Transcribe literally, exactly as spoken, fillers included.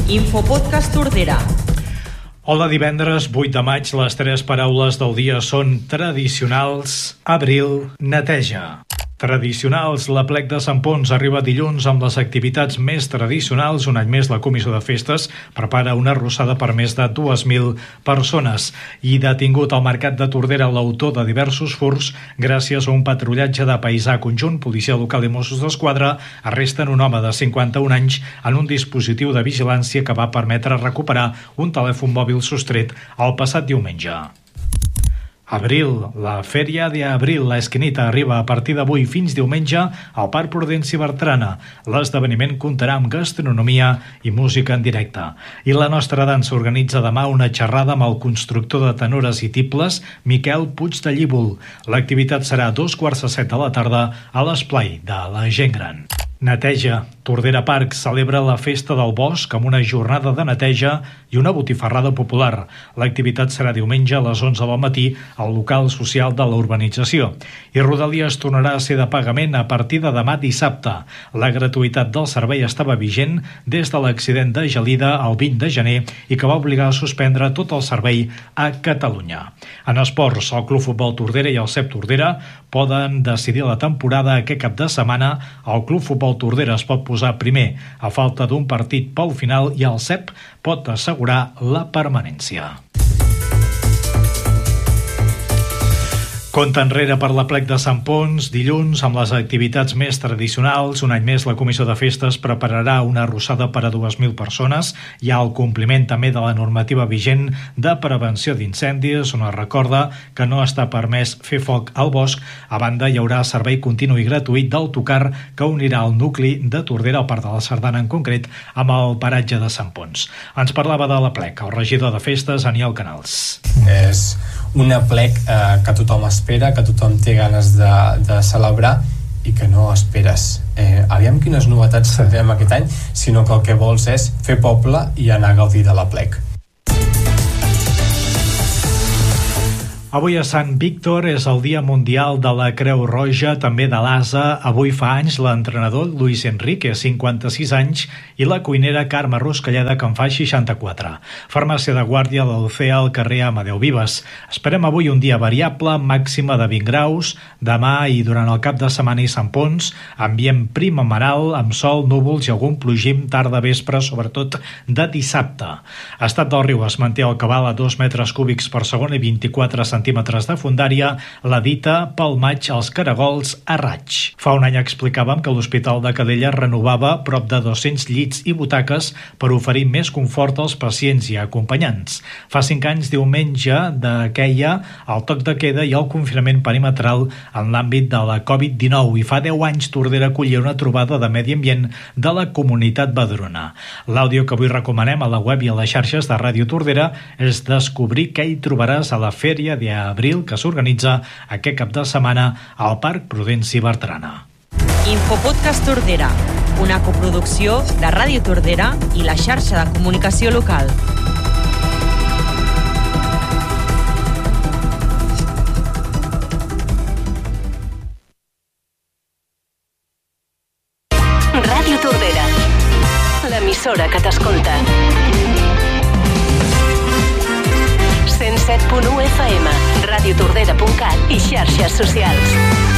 Infopodcast Tordera. Hola, divendres vuit de maig, les tres paraules del dia són tradicionals, abril, neteja. Tradicionals, l'Aplec de Sant Ponç arriba dilluns amb les activitats més tradicionals. Un any més, la Comissió de Festes prepara una arrossada per més de dues mil persones. I detingut al mercat de Tordera l'autor de diversos furts, gràcies a un patrullatge de paisà conjunt, policia local i Mossos d'Esquadra arresten un home de cinquanta-un anys en un dispositiu de vigilància que va permetre recuperar un telèfon mòbil sostret el passat diumenge. Abril, la Fèria de Abril, la Esquinita, arriba a partir d'avui fins diumenge al Parc Prudenci Bertrana. L'esdeveniment comptarà amb gastronomia i música en directe. I la nostra dansa organitza demà una xerrada amb el constructor de tenores i tibles, Miquel Puig de Llívol. L'activitat serà a dos quarts de set de la tarda a l'esplai de la gent gran. Neteja. Tordera Parc celebra la Festa del Bosc amb una jornada de neteja i una botifarrada popular. L'activitat serà diumenge a les onze del matí al local social de la urbanització. I Rodalies tornarà a ser de pagament a partir de demà dissabte. La gratuïtat del servei estava vigent des de l'accident de Gelida el vint de gener i que va obligar a suspendre tot el servei a Catalunya. En esports, el Club Futbol Tordera i el C E P Tordera poden decidir la temporada aquest cap de setmana. El Club Futbol Tordera es pot posar primer a falta d'un partit pel final i el C E P pot assegurar la permanència. Compte enrere per l'Aplec de Sant Ponç, dilluns, amb les activitats més tradicionals. Un any més, la Comissió de Festes prepararà una arrossada per a dues mil persones. Hi ha el compliment també de la normativa vigent de prevenció d'incendis, on es recorda que no està permès fer foc al bosc. A banda, hi haurà servei continu i gratuït d'autocar que unirà el nucli de Tordera, al Parc de la Sardana en concret, amb el paratge de Sant Ponç. Ens parlava de l'Aplec el regidor de Festes, Aniol Canals. És un aplec eh, que tothom espera, que tothom té ganes de, de celebrar i que no esperes eh, aviam quines novetats tindrem aquest any, sinó que el que vols és fer poble i anar a gaudir de l'aplec. Avui a Sant Víctor és el Dia Mundial de la Creu Roja, també de l'A S A. Avui fa anys l'entrenador Luis Enrique, cinquanta-sis anys, i la cuinera Carme Ruscalleda, que en fa seixanta-quatre. Farmàcia de Guàrdia, l'Alcea, al carrer Amadeu Vives. Esperem avui un dia variable, màxima de vint graus. Demà i durant el cap de setmana i Sant Ponç, ambient primaveral, amb sol, núvols i algun plogim tarda vespre, sobretot de dissabte. Estat del riu es manté al cabal a dos metres cúbics per segon i vint-i-quatre centímetres centímetres de fondària, la dita pel maig als caragols a raig. Fa un any explicàvem que l'Hospital de Calella renovava prop de dos-cents llits i butaques per oferir més confort als pacients i acompanyants. Fa cinc anys, diumenge, de queia el toc de queda i el confinament perimetral en l'àmbit de la covid dinou, i fa deu anys Tordera acollia una trobada de medi ambient de la comunitat badrona. L'àudio que avui recomanem a la web i a les xarxes de Ràdio Tordera és descobrir què hi trobaràs a la Fèria de Abril que s'organitza aquest cap de setmana al Parc Prudenci Bertrana. Infopodcast Tordera, una coproducció de Ràdio Tordera i la xarxa de comunicació local. Ràdio Tordera, l'emissora que t'escolta. cent set punt u F M, radiotordera punt cat i xarxes socials.